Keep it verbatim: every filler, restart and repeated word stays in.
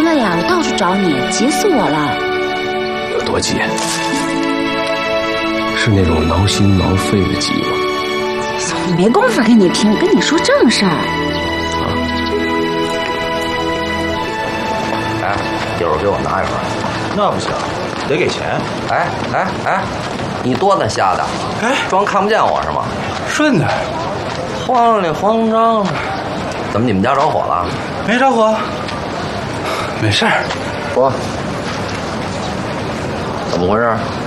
了呀，我到处找你，急死我了。 有多急？是那种挠心挠肺的急吗？ 我没工夫跟你拼，跟你说正事儿。 啊！ 哎，一会儿给我拿一份。 那不行，得给钱。 哎哎哎，你多大瞎的？ 哎， 装看不见我是吗？ 顺的。 慌里慌张的。怎么你们家着火了？ 没着火，没事儿。 说，怎么回事？